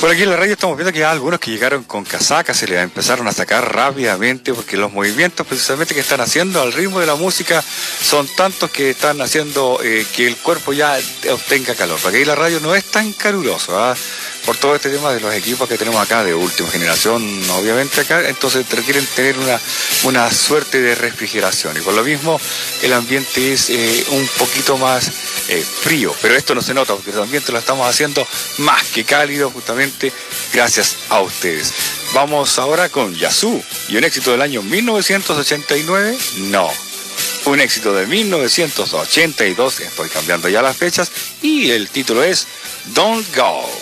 Por aquí en la radio estamos viendo que hay algunos que llegaron con casacas, se les empezaron a sacar rápidamente porque los movimientos precisamente que están haciendo al ritmo de la música son tantos que están haciendo que el cuerpo ya obtenga calor. Porque ahí la radio no es tan caluroso, ¿ah? Por todo este tema de los equipos que tenemos acá de última generación, obviamente acá, entonces requieren tener una suerte de refrigeración. Y por lo mismo el ambiente es un poquito más frío, pero esto no se nota porque el ambiente lo estamos haciendo más que cálido justamente gracias a ustedes. Vamos ahora con Yazoo y un éxito del año 1989, no. Un éxito de 1982, estoy cambiando ya las fechas, y el título es Don't Go.